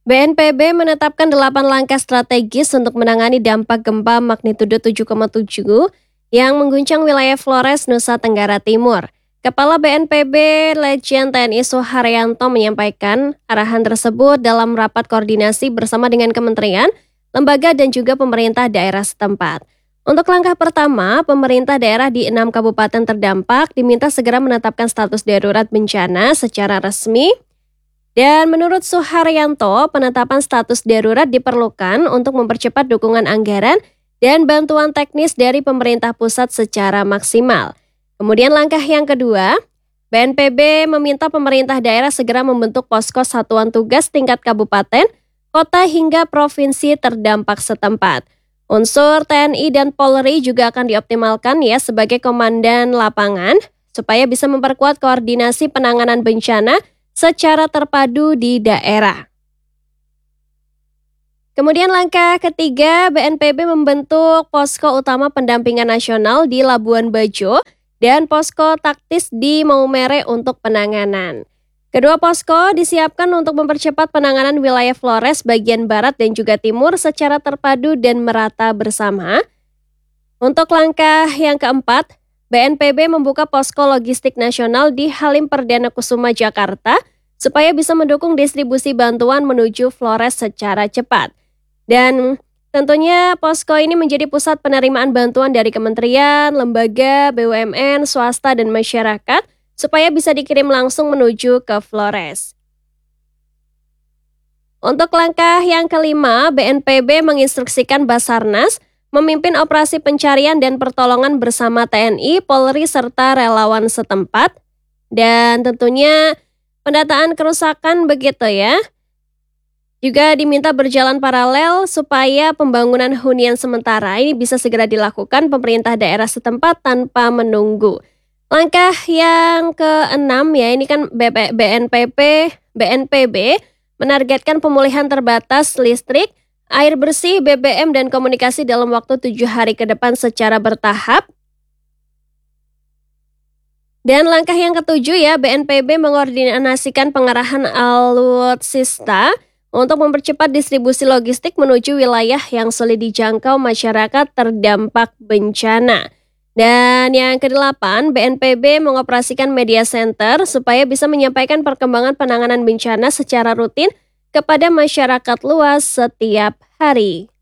BNPB menetapkan 8 langkah strategis untuk menangani dampak gempa magnitudo 7,7 yang mengguncang wilayah Flores, Nusa Tenggara Timur. Kepala BNPB Letjen TNI Suharyanto menyampaikan arahan tersebut dalam rapat koordinasi bersama dengan kementerian, lembaga dan juga pemerintah daerah setempat. Untuk langkah pertama, pemerintah daerah di 6 kabupaten terdampak diminta segera menetapkan status darurat bencana secara resmi. Dan menurut Suharyanto, penetapan status darurat diperlukan untuk mempercepat dukungan anggaran dan bantuan teknis dari pemerintah pusat secara maksimal. Kemudian langkah yang kedua, BNPB meminta pemerintah daerah segera membentuk posko satuan tugas tingkat kabupaten, kota hingga provinsi terdampak setempat. Unsur TNI dan Polri juga akan dioptimalkan ya sebagai komandan lapangan supaya bisa memperkuat koordinasi penanganan bencana secara terpadu di daerah. Kemudian langkah ketiga, BNPB membentuk posko utama pendampingan nasional di Labuan Bajo dan posko taktis di Maumere untuk penanganan. Kedua posko disiapkan untuk mempercepat penanganan wilayah Flores bagian barat dan juga timur secara terpadu dan merata bersama. Untuk langkah yang keempat, BNPB membuka posko logistik nasional di Halim Perdana Kusuma, Jakarta, supaya bisa mendukung distribusi bantuan menuju Flores secara cepat. Dan tentunya posko ini menjadi pusat penerimaan bantuan dari kementerian, lembaga, BUMN, swasta, dan masyarakat, supaya bisa dikirim langsung menuju ke Flores. Untuk langkah yang kelima, BNPB menginstruksikan Basarnas memimpin operasi pencarian dan pertolongan bersama TNI, Polri, serta relawan setempat. Dan tentunya pendataan kerusakan begitu ya. Juga diminta berjalan paralel supaya pembangunan hunian sementara ini bisa segera dilakukan pemerintah daerah setempat tanpa menunggu. Langkah yang keenam ya, ini kan BNPB menargetkan pemulihan terbatas listrik, air bersih, BBM, dan komunikasi dalam waktu 7 hari ke depan secara bertahap. Dan langkah yang ketujuh ya, BNPB mengordinasikan pengarahan alutsista untuk mempercepat distribusi logistik menuju wilayah yang sulit dijangkau masyarakat terdampak bencana. Dan yang kedelapan, BNPB mengoperasikan media center supaya bisa menyampaikan perkembangan penanganan bencana secara rutin kepada masyarakat luas setiap hari.